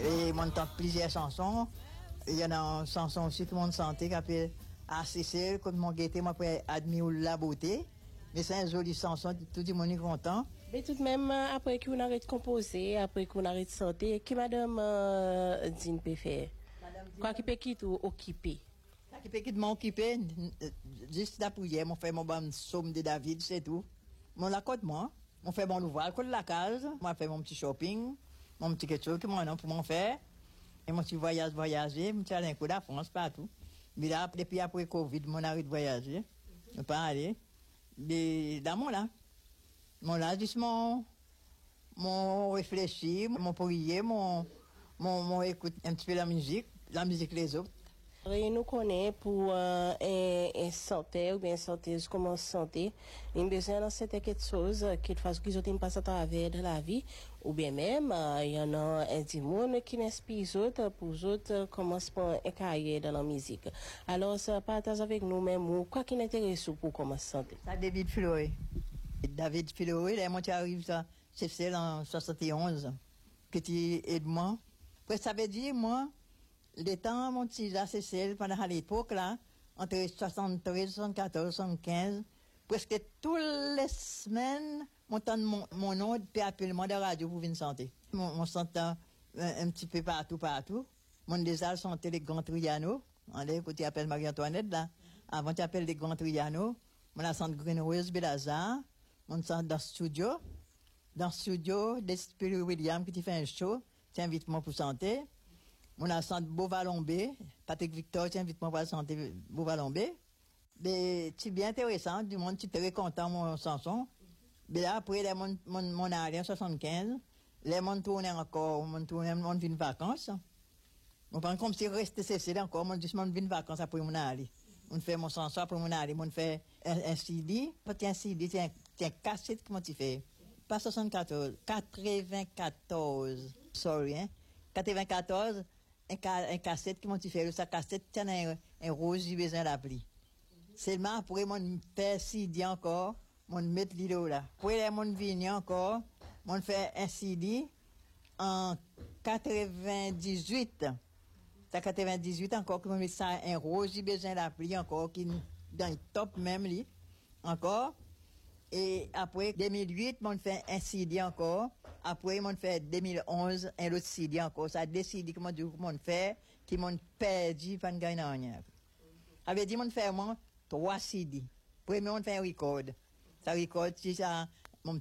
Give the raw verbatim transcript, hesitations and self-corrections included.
Et mon temps plusieurs chansons. Il y en a une chanson aussi que mon santé qui appelle A C C, quand mon guetté m'a admis la beauté. Mais c'est une jolie chanson, tout le monde est content. Mais tout de même, après qu'on arrête de composer, après qu'on arrête de chanter, qui madame euh, Dine peut faire? Quoi qui peut quitter ou occuper? Qui peut quitter m'occuper, juste d'appuyer, mon fait mon bon somme de David, c'est tout. Mon la côte moi, mon fait mon ouvrage, côte la case, moi fait mon petit shopping, mon petit quelque chose que moi non pour m'en faire. Et mon petit voyage, voyager, mon petit aller un coup de la France, partout. Mais là, depuis après Covid, mon arrêt de voyager, je ne pas aller. Mais dans mon là, mon là, juste mon, mon réfléchir, mon prier, mon, mon, mon écoute un petit peu la musique, la musique les autres. Et nous connaissons pour euh, un, un santé ou bien une chanteuse comment santé, il besoin de quelque chose qui fasse qu'ils ont passé à travers de la vie, ou bien même il euh, y en a un dimon qui inspire les autres pour les autres commencent par une carrière dans la musique. Alors ça partage avec nous même ou quoi qui intéresse pour comment santé. Ça David Fleury. David Fleury, là moi tu arrives ça, c'est celle en soixante et onze que tu aides moi. Après ça veut dire moi les temps, mon petit là, c'est celle, pendant à l'époque, là, entre soixante-treize, soixante-quatorze, soixante-quinze, presque toutes les semaines, mon temps, mon, mon nom, puis appelle-moi de radio pour venir chanter. Mon, mon s'entend un, un petit peu partout, partout. Mon déjà chanté les grands Triano. Allez, quand tu appelles Marie-Antoinette, là. Avant, tu appelles les grands Triano. Mon a chanté Green Rose, Belazar. Mon chante dans le studio. Dans le studio, d'Esprit William, qui tu fais un show. Tu invites moi pour chanter. On a chanté Beauvalombé, Patrick Victor, tu invites moi pour chanter Beauvalombé. Mais c'est bien intéressant, du monde, tu es très content, mon chanson. Mais là, après, les mon, mon, mon année en soixante-quinze, les mon tourné encore, mon tourné, mon vient de vacances. On prend comme si restait cessé encore, mon dit, mon vient de vacances après mon année. On fait mon chanson après mon année, on fait un, un C D, pas un C D, c'est un, un cassette, comment tu fais? Pas soixante-quatorze, quatre-vingt-quatorze, sorry, hein, quatre-vingt-quatorze, un, un cassette qui m'a fait, sa cassette, tiens, un, un rose, j'ai besoin d'appli. Seulement après, mon fait C D encore, mon mettre l'îlot là. Après, mon vient encore, mon fait un C D en quatre-vingt-dix-huit. C'est quatre-vingt-dix-huit encore, que mon met ça, un rose, j'ai besoin d'appli encore, qui dans le top même, lui, encore. Et après, deux mille huit, mon fait un C D encore. Après, mon fait deux mille onze, un autre C D encore. Ça a deux C D que mon dit, mon fait, qui m'ont perdu, pas de gagner rien. Avait dit, mon fait, moi, trois C D. Premier, on fait un record. Ça record, c'est ça,